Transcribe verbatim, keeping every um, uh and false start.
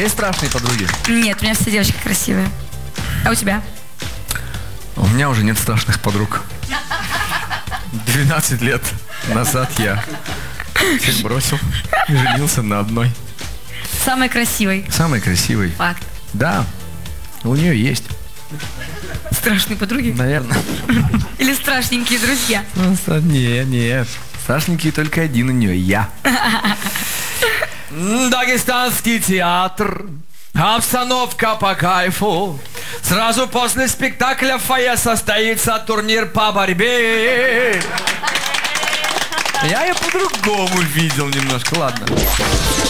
есть страшные подруги? Нет, у меня все девочки красивые. А у тебя? У меня уже нет страшных подруг. двенадцать лет назад я всех бросил и женился на одной. Самый красивый. Самой красивой. Факт. Да, у нее есть. Страшные подруги? Наверное. Или страшненькие друзья? Нет, нет. Страшненький только один у нее, я. Дагестанский театр. Обстановка по кайфу. Сразу после спектакля в фойе состоится турнир по борьбе. Я ее по-другому видел немножко, ладно.